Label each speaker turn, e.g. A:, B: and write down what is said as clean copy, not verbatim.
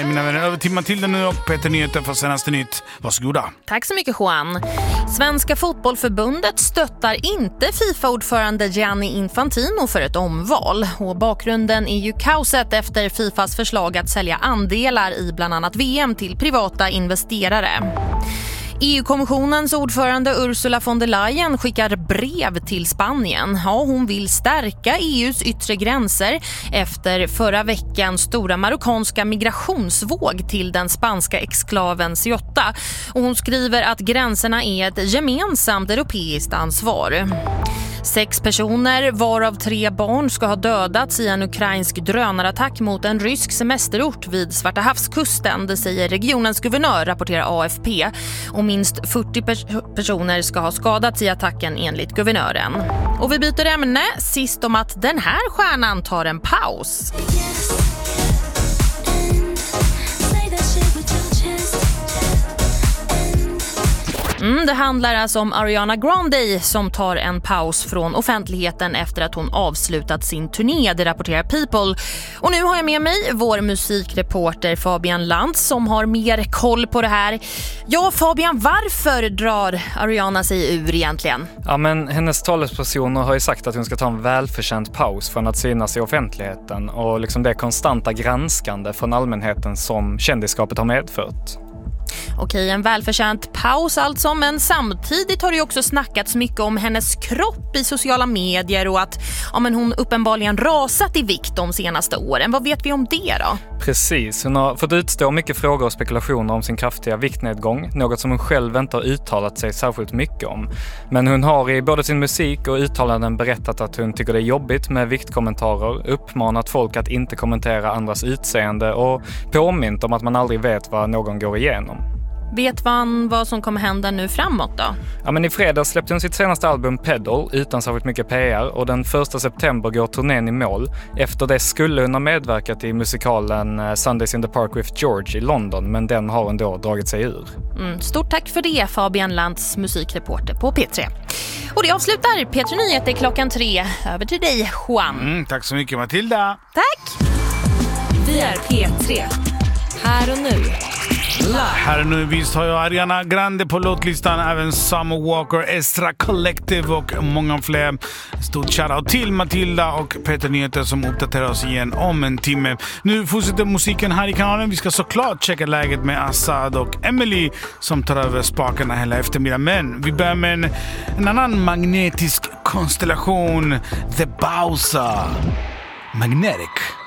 A: Mina vänner, över till Matilda nu och Peter Nyheter för senaste nytt. Varsågoda.
B: Tack så mycket, Juan. Svenska fotbollförbundet stöttar inte FIFA-ordförande Gianni Infantino för ett omval. Och bakgrunden är ju kaoset efter FIFAs förslag att sälja andelar i bland annat VM till privata investerare. EU-kommissionens ordförande Ursula von der Leyen skickar brev till Spanien. Ja, hon vill stärka EUs yttre gränser efter förra veckans stora marockanska migrationsvåg till den spanska exklaven Ceuta. Och hon skriver att gränserna är ett gemensamt europeiskt ansvar. 6 personer, varav 3 barn, ska ha dödats i en ukrainsk drönarattack mot en rysk semesterort vid Svarta havskusten. Det säger regionens guvernör, rapporterar AFP. Och minst 40 personer ska ha skadats i attacken enligt guvernören. Och vi byter ämne sist om att den här stjärnan tar en paus. Det handlar alltså om Ariana Grande som tar en paus från offentligheten efter att hon avslutat sin turné, det rapporterar People. Och nu har jag med mig vår musikreporter Fabian Lantz som har mer koll på det här. Ja, Fabian, varför drar Ariana sig ur egentligen?
C: Ja, men hennes talespersoner har ju sagt att hon ska ta en välförtjänt paus från att synas i offentligheten och liksom det konstanta granskande från allmänheten som kändisskapet har medfört.
B: Okej, en välförtjänt paus alltså, men samtidigt har det ju också snackats mycket om hennes kropp i sociala medier och att hon uppenbarligen rasat i vikt de senaste åren. Vad vet vi om det då?
C: Precis, hon har fått utstå mycket frågor och spekulationer om sin kraftiga viktnedgång, något som hon själv inte har uttalat sig särskilt mycket om. Men hon har i både sin musik och uttalanden berättat att hon tycker det är jobbigt med viktkommentarer, uppmanat folk att inte kommentera andras utseende och påmint om att man aldrig vet vad någon går igenom.
B: Vet man vad som kommer hända nu framåt då?
C: Ja, men i fredags släppte hon sitt senaste album Pedal utan särskilt mycket PR och den 1 september går turnén i mål. Efter det skulle hon ha medverkat i musikalen Sundays in the Park with George i London, men den har hon då dragit sig ur.
B: Stort tack för det, Fabian Lantz, musikreporter på P3. Och det avslutar P3 Nyheter klockan 3. Över till dig, Juan.
A: Tack så mycket, Matilda.
B: Tack!
D: Vi är P3. Här och nu.
A: Här nu visst har jag Ariana Grande på låtlistan, även Summer Walker, Estra Collective och många fler. Stort shoutout till Matilda och Peter Nyheter som uppdaterar oss igen om en timme. Nu fortsätter musiken här i kanalen. Vi ska såklart checka läget med Assad och Emily som tar över spakarna hela eftermiddagen. Men vi börjar med en annan magnetisk konstellation, The Bowser. Magnetic.